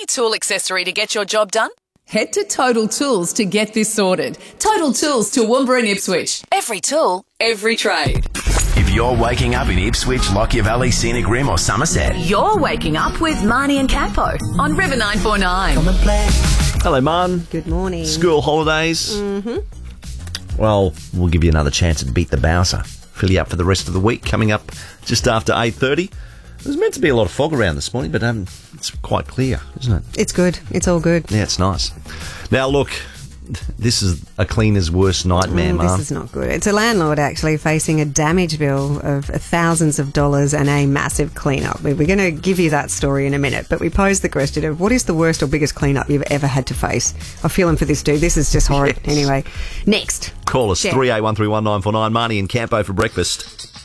tool accessory to get your job done? Head to Total Tools to get this sorted. Total Tools, Toowoomba and Ipswich. Every tool, every trade. If you're waking up in Ipswich, Lockyer Valley, Scenic Rim or Somerset, You're waking up with Marnie and Campo on River 949. Hello, Marn. Good morning. School holidays. Mm-hmm. Well, we'll give you another chance at Beat the Bowser. Fill you up for the rest of the week, coming up just after 8:30. There's meant to be a lot of fog around this morning, but it's quite clear, isn't it? It's good. It's all good. Yeah, it's nice. Now, look, this is a cleaner's worst nightmare, Marn. This is not good. It's a landlord actually facing a damage bill of thousands of dollars and a massive clean-up. We're going to give you that story in a minute, but we posed the question of what is the worst or biggest clean-up you've ever had to face? I'm feeling for this dude. This is just horrid. Yes. Anyway, next. Call us, Share. 38131949, Marnie and Campo for breakfast.